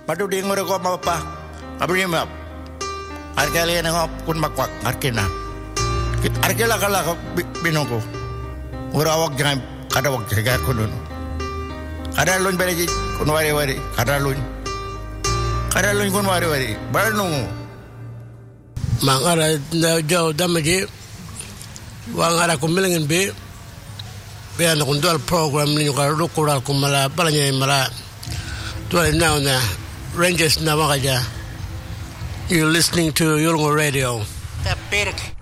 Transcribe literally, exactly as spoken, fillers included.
padu di ngore ko mapa abri ma arkele na ngop kun makwak arkena arkela kala ko binoko ora wak jang kada wak jaga kunun kada lun bele kun wari wari kada lun kada lun kun wari wari barnu mangara na jaw damaje wangara ko melengin be be ana kun dal program ni ko rukural ko mala balanya mala to now na Rangers na wakaja. You're listening to Yolngu Radio.